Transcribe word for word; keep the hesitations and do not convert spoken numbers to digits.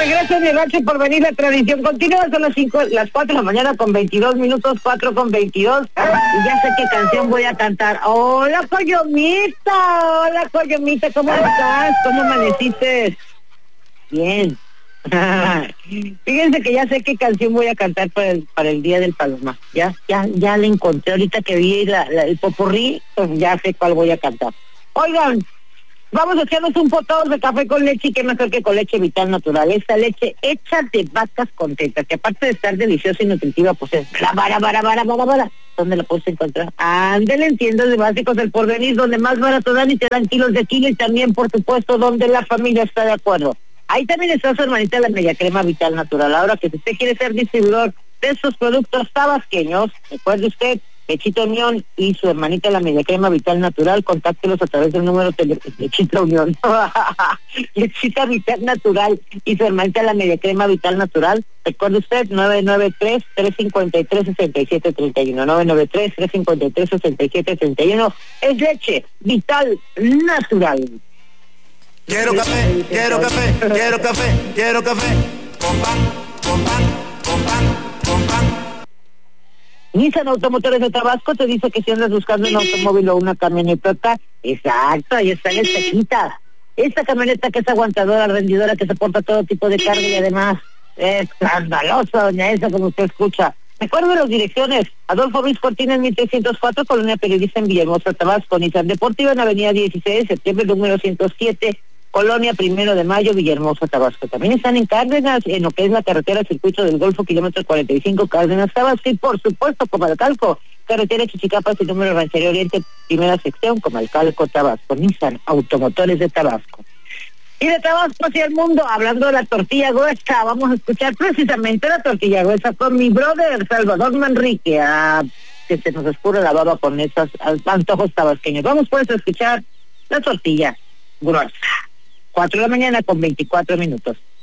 regreso en mi rancho por venir la tradición. Continúa, son las cinco, las cuatro de la mañana con veintidós minutos, cuatro con veintidós. Y ya sé qué canción voy a cantar. Hola, Coyomita. Hola, Coyomita, ¿cómo estás? ¿Cómo amaneciste? Bien. Fíjense que ya sé qué canción voy a cantar para el, para el Día del Paloma. Ya, ya, ya la encontré ahorita que vi la, la, el popurrí, pues ya sé cuál voy a cantar. Oigan, vamos a echarnos un potón de café con leche, y qué mejor que con leche Vital Natural. Esta leche hecha de vacas contentas, que aparte de estar deliciosa y nutritiva, pues es la vara, vara, vara, vara, vara. ¿Dónde la puedes encontrar? Ándale, en tiendas de básicos del Porvenir, donde más barato dan y te dan kilos de kilo, y también, por supuesto, donde la familia está de acuerdo. Ahí también está su hermanita la media crema Vital Natural. Ahora que si usted quiere ser distribuidor de estos productos tabasqueños, recuerde usted, Lechita Unión y su hermanita la media crema Vital Natural, contáctelos a través del número de Lechita Unión. Lechita Vital Natural y su hermanita la media crema Vital Natural. Recuerde usted, nueve nueve tres, tres cinco tres, seis siete tres uno, nueve nueve tres, tres cinco tres, seis siete tres uno. Es leche Vital Natural. Quiero café, quiero café, quiero café, quiero café. Con pan, con pan, con pan, con pan. Nissan Automotores de Tabasco te dice que si andas buscando un automóvil o una camioneta, exacto, ahí está el Tequita. Esta camioneta que es aguantadora, rendidora, que soporta todo tipo de carga y además es escandalosa, doña Esa, como usted escucha. Recuerden las direcciones: Adolfo Ruiz Cortines, mil trescientos cuatro, Colonia Periodista en Villahermosa, Tabasco. Nissan Deportiva en Avenida dieciséis de septiembre, número ciento siete, Colonia Primero de Mayo, Villahermosa, Tabasco. También están en Cárdenas, en lo que es la carretera Circuito del Golfo, kilómetro cuarenta y cinco, Cárdenas, Tabasco. Y por supuesto, Comalcalco, carretera Chichicapas y número Ranchería Oriente, primera sección, Comalcalco, Tabasco. Nissan Automotores de Tabasco. Y de Tabasco hacia el mundo, hablando de la tortilla gruesa, vamos a escuchar precisamente la tortilla gruesa con mi brother Salvador Manrique, a que se nos escurre la baba con esos antojos tabasqueños. Vamos pues a escuchar la tortilla gruesa. Cuatro de la mañana con veinticuatro minutos.